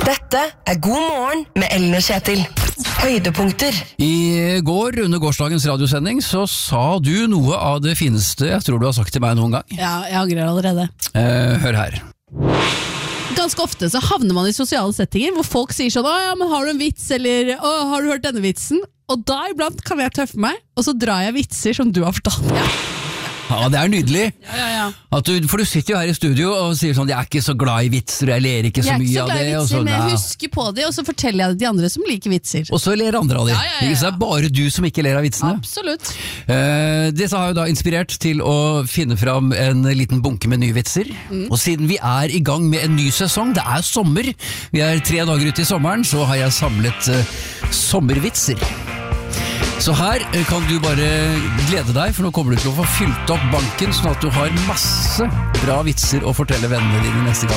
Dette God morgen med Ellen og Kjetil. Høydepunkter. I går, under gårsdagens radiosending, så sa du noe av det fineste jeg tror du har sagt til meg noen gang. Ja, jeg angrer allerede. Hør her. Ganske ofte så havner man i sosiale settinger hvor folk sier sånn, ja, men har du en vits, eller har du hørt denne vitsen? Og da iblant kan jeg tøffe meg, og så drar jeg vitser som du har fortalt. Ja, det er nydelig. Ja. For du sitter jo her i studio og sier sånn, jeg er ikke så glad i vitser, jeg ler ikke så mye av det. Jeg er ikke så glad i vitser, men jeg husker på det, og så forteller jeg det til de andre som liker vitser. Og så ler andre av det. Ja. Så det er bare du som ikke ler av vitsene. Absolutt. Det har jo da inspirert til å finne fram en liten bunke med nye vitser. Og siden vi er i gang med en ny sesong, det er sommer, vi er 3 dager ute i sommeren, så har jeg samlet sommervitser. Så her kan du bare glede deg, for nå kommer du til å få fylt opp banken, sånn at du har masse bra vitser å fortelle vennene dine neste gang.